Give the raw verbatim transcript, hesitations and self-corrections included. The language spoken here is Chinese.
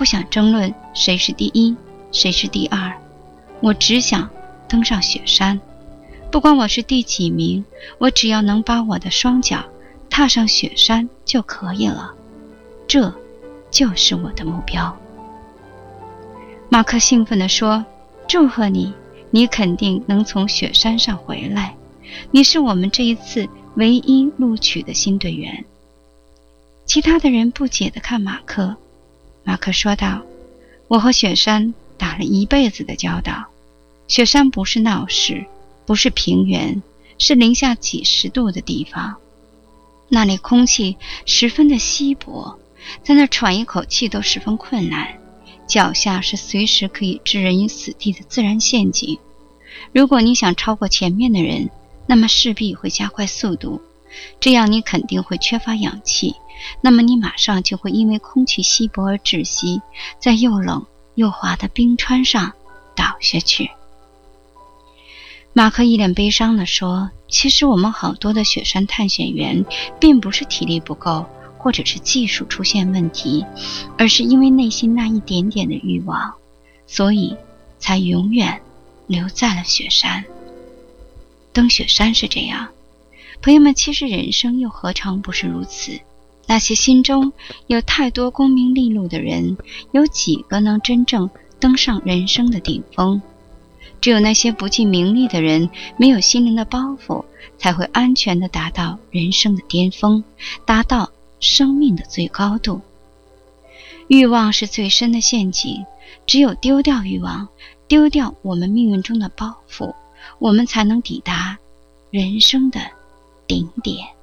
不想争论谁是第一，谁是第二，我只想登上雪山。不管我是第几名，我只要能把我的双脚踏上雪山就可以了，这就是我的目标。马克兴奋地说，祝贺你，你肯定能从雪山上回来，你是我们这一次唯一录取的新队员。其他的人不解地看马克。马克说道，我和雪山打了一辈子的交道，雪山不是闹市，不是平原，是零下几十度的地方，那里空气十分的稀薄，在那喘一口气都十分困难，脚下是随时可以置人于死地的自然陷阱。如果你想超过前面的人，那么势必会加快速度，这样你肯定会缺乏氧气，那么你马上就会因为空气稀薄而窒息，在又冷又滑的冰川上倒下去。马克一脸悲伤地说，其实我们好多的雪山探险员并不是体力不够，或者是技术出现问题，而是因为内心那一点点的欲望，所以才永远留在了雪山。登雪山是这样，朋友们，其实人生又何尝不是如此？那些心中有太多功名利禄的人，有几个能真正登上人生的顶峰？只有那些不计名利的人，没有心灵的包袱，才会安全地达到人生的巅峰，达到生命的最高度。欲望是最深的陷阱，只有丢掉欲望，丢掉我们命运中的包袱，我们才能抵达人生的顶点。